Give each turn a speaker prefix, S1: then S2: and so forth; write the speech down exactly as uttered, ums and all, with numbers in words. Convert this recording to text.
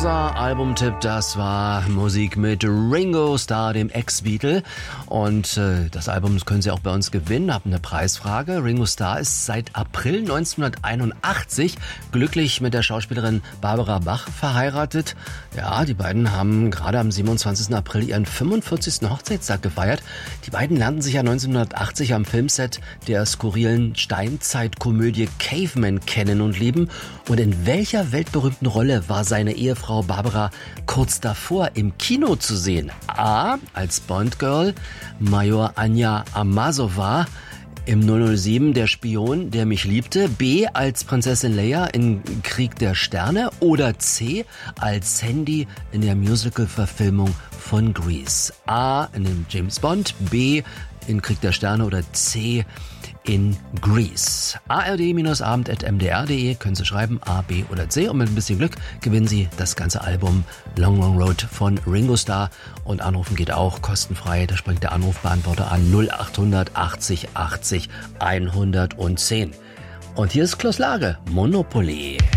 S1: Unser Albumtipp, das war Musik mit Ringo Starr, dem Ex-Beatle. Und äh, das Album können Sie auch bei uns gewinnen. Hab eine Preisfrage. Ringo Starr ist seit April neunzehnhunderteinundachtzig glücklich mit der Schauspielerin Barbara Bach verheiratet. Ja, die beiden haben gerade am siebenundzwanzigsten April ihren fünfundvierzigsten Hochzeitstag gefeiert. Die beiden lernten sich ja neunzehnhundertachtzig am Filmset der skurrilen Steinzeitkomödie Caveman kennen und lieben. Und in welcher weltberühmten Rolle war seine Ehefrau Barbara kurz davor im Kino zu sehen? A. als Bond-Girl, Major Anja Amasova im null null sieben, der Spion, der mich liebte. B. als Prinzessin Leia in Krieg der Sterne. Oder C. als Sandy in der Musical-Verfilmung von Grease. A. in dem James Bond, B. in Krieg der Sterne oder C. in Grease. A R D-abend at m d r punkt d e können Sie schreiben, A, B oder C. Und mit ein bisschen Glück gewinnen Sie das ganze Album Long Long Road von Ringo Starr. Und anrufen geht auch kostenfrei. Da springt der Anrufbeantworter an null acht achtzig achtzig hundertzehn. Und hier ist Klaus Lage, Monopoly.